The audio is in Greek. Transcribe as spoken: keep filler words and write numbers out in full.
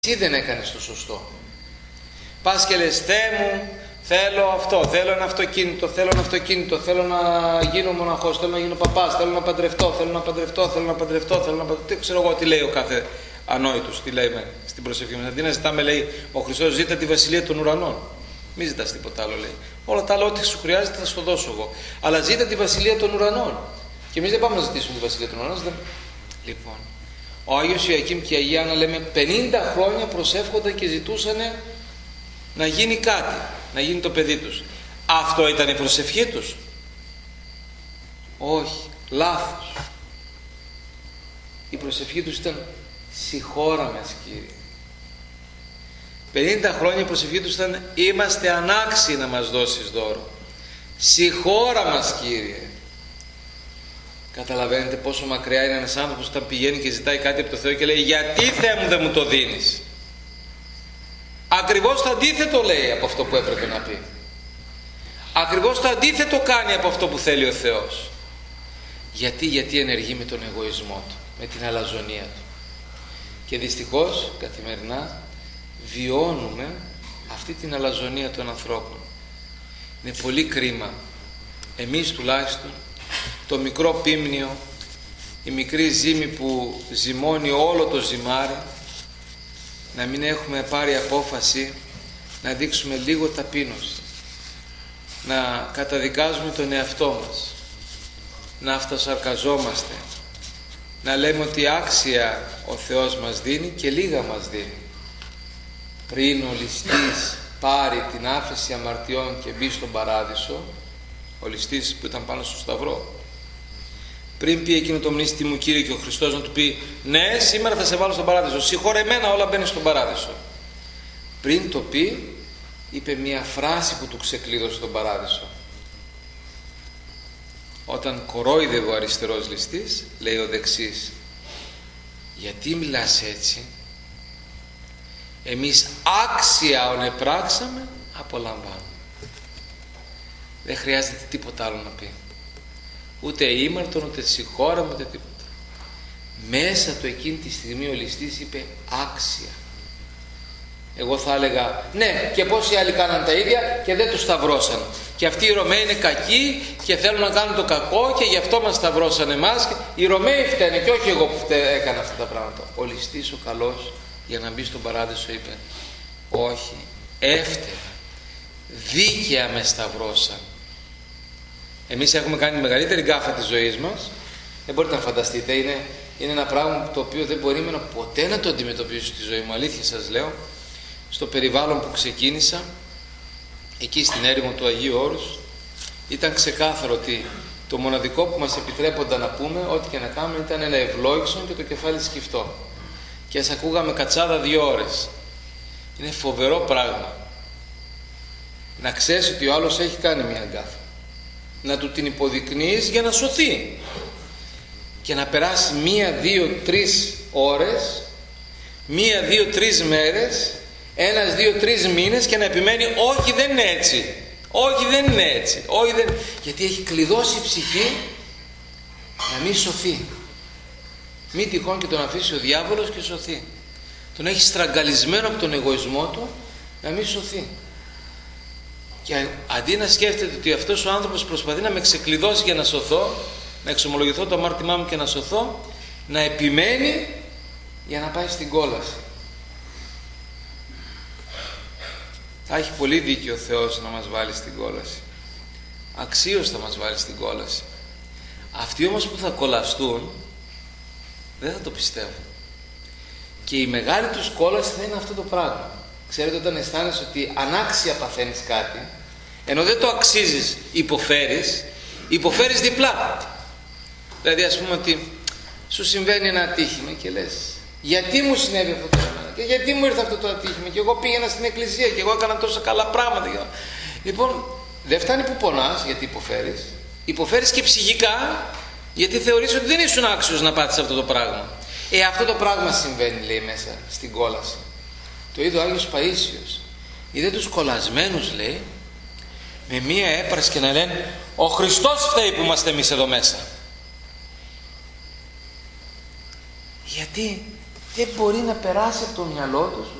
Εσύ δεν έκανες το σωστό. Πας και λες, Θεέ μου, θέλω αυτό, θέλω ένα αυτοκίνητο, θέλω ένα αυτοκίνητο, θέλω να γίνω μοναχός, θέλω να γίνω παπάς, θέλω να παντρευτώ, θέλω να παντρευτώ, θέλω να παντρευτώ, θέλω να παντρευτώ. Τι ξέρω εγώ τι λέει ο κάθε ανόητος, τι λέει στην προσευχή μας. Αντί να ζητάμε, λέει ο Χριστός, ζήτα τη βασιλεία των ουρανών. Μη ζητάς τίποτα άλλο, λέει. Όλα τα άλλα, ό,τι σου χρειάζεται θα σου το δώσω εγώ. Αλλά ζήτα τη βασιλεία των ουρανών. Και εμείς δεν πάμε να ζητήσουμε τη βασιλεία των ουρανών. Δεν... Λοιπόν, ο Άγιος Ιωακήμ και η Αγία Άννα, λέμε, πενήντα χρόνια προσεύχονταν και ζητούσαν να γίνει κάτι, να γίνει το παιδί τους. Αυτό ήταν η προσευχή τους? Όχι, λάθος. Η προσευχή τους ήταν συγχώρα μας, Κύριε. πενήντα χρόνια η προσευχή τους ήταν, είμαστε ανάξιοι να μας δώσεις δώρο. Συγχώρα μας, Κύριε. Καταλαβαίνετε πόσο μακριά είναι ένας άνθρωπος όταν πηγαίνει και ζητάει κάτι από το Θεό και λέει, γιατί, Θεέ μου, δεν μου το δίνεις? Ακριβώς το αντίθετο λέει από αυτό που έπρεπε να πει. Ακριβώς το αντίθετο κάνει από αυτό που θέλει ο Θεός. Γιατί, γιατί ενεργεί με τον εγωισμό του, με την αλαζονία του. Και δυστυχώς καθημερινά βιώνουμε αυτή την αλαζονία των ανθρώπων. Είναι πολύ κρίμα εμείς τουλάχιστον το μικρό πίμνιο, η μικρή ζύμη που ζυμώνει όλο το ζυμάρι, να μην έχουμε πάρει απόφαση να δείξουμε λίγο ταπείνωση, να καταδικάζουμε τον εαυτό μας, να αυτοσαρκαζόμαστε, να λέμε ότι άξια ο Θεός μας δίνει και λίγα μας δίνει. Πριν ο ληστής πάρει την άφεση αμαρτιών και μπει στον παράδεισο, ο ληστής που ήταν πάνω στο σταυρό, πριν πει εκείνο το μνήστη μου, Κύριε, και ο Χριστός να του πει, ναι, σήμερα θα σε βάλω στον παράδεισο, συγχωρεμένα όλα μπαίνουν στον παράδεισο. Πριν το πει, είπε μια φράση που του ξεκλείδωσε τον παράδεισο. Όταν κορόιδευε ο αριστερός ληστής, λέει ο δεξής, γιατί μιλάς έτσι? Εμείς άξια ονεπράξαμε, απολαμβάνουμε. Δεν χρειάζεται τίποτα άλλο να πει. Ούτε ήμαρτον, ούτε συγχώρα, ούτε τίποτα. Μέσα του εκείνη τη στιγμή ο ληστής είπε άξια. Εγώ θα έλεγα, ναι, και πόσοι άλλοι κάναν τα ίδια και δεν τους σταυρώσαν. Και αυτοί οι Ρωμαίοι είναι κακοί και θέλουν να κάνουν το κακό και γι' αυτό μας σταυρώσαν εμάς. Οι Ρωμαίοι φταίνε και όχι εγώ που φταί, έκανα αυτά τα πράγματα. Ο ληστής ο καλός, για να μπει στον παράδεισο, είπε, όχι, έφταιγα. Δίκαια με σταυρώσαν. Εμείς έχουμε κάνει τη μεγαλύτερη γκάφα της ζωής μας. Δεν μπορείτε να φανταστείτε. Είναι, είναι ένα πράγμα το οποίο δεν μπορεί να ποτέ να το αντιμετωπίσω στη ζωή μου. Αλήθεια σας λέω. Στο περιβάλλον που ξεκίνησα, εκεί στην έρημο του Αγίου Όρους, ήταν ξεκάθαρο ότι το μοναδικό που μας επιτρέπονταν να πούμε, ό,τι και να κάνουμε, ήταν ένα ευλόγησον και το κεφάλι σκυφτό. Και ας ακούγαμε κατσάδα δύο ώρες. Είναι φοβερό πράγμα να ξέρεις ότι ο άλλος έχει κάνει μια γκάφα, να του την υποδεικνύεις για να σωθεί, και να περάσει μία, δύο, τρεις ώρες, μία, δύο, τρεις μέρες, ένας, δύο, τρεις μήνες και να επιμένει, όχι δεν είναι έτσι, όχι δεν είναι έτσι, όχι δεν... γιατί έχει κλειδώσει η ψυχή να μην σωθεί. Μη τυχόν και τον αφήσει ο διάβολος και σωθεί. Τον έχει στραγγαλισμένο από τον εγωισμό του να μην σωθεί. Και αντί να σκέφτεται ότι αυτός ο άνθρωπος προσπαθεί να με ξεκλειδώσει για να σωθώ, να εξομολογηθώ το αμάρτημά μου και να σωθώ, να επιμένει για να πάει στην κόλαση. Θα έχει πολύ δίκιο ο Θεός να μας βάλει στην κόλαση. Αξίως θα μας βάλει στην κόλαση. Αυτοί όμως που θα κολλαστούν δεν θα το πιστεύουν. Και η μεγάλη τους κόλαση θα είναι αυτό το πράγμα. Ξέρετε, όταν αισθάνεσαι ότι ανάξια παθαίνεις κάτι, ενώ δεν το αξίζεις, υποφέρεις, υποφέρεις διπλά. Δηλαδή, ας πούμε ότι σου συμβαίνει ένα ατύχημα και λες, γιατί μου συνέβη αυτό το πράγμα, και γιατί μου ήρθε αυτό το ατύχημα, και εγώ πήγαινα στην εκκλησία και εγώ έκανα τόσα καλά πράγματα. Λοιπόν, δεν φτάνει που πονάς γιατί υποφέρεις, υποφέρεις και ψυχικά, γιατί θεωρείς ότι δεν ήσουν άξιος να πάθεις αυτό το πράγμα. Ε, αυτό το πράγμα συμβαίνει, λέει, μέσα στην κόλαση. Το είδε ο Άγιος Παΐσιος. Είδε τους κολλασμένους, λέει, με μία έπαρση και να λένε, ο Χριστός φταίει που είμαστε εμείς εδώ μέσα. Γιατί? δεν μπορεί να περάσει από το μυαλό τους